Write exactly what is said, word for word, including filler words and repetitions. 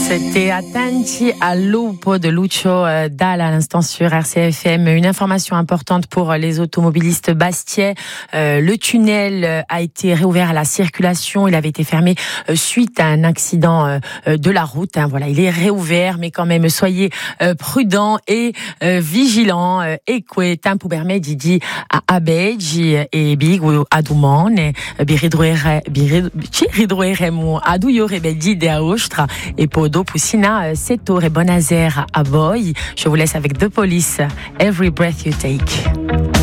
C'était Attenti al lupo de Lucio Dalla à l'instant sur R C F M. Une information importante pour les automobilistes bastiais. Euh, le tunnel a été réouvert à la circulation. Il avait été fermé suite à un accident de la route. Hein, voilà, il est réouvert, mais quand même soyez prudents et vigilants. Eque tempo permet di a abegi e bigu adumone biridroere birid ci ridroeremo ad uiore bedi de aostra et po dopo sina settore bonazer a voi. Je vous laisse avec The Police, Every Breath You Take.